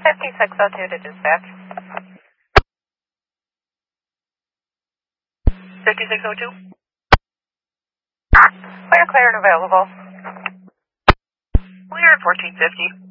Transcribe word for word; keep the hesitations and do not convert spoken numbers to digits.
fifty-six oh two to dispatch. fifty-six oh two. Clear, clear and available. Clear at fourteen fifty.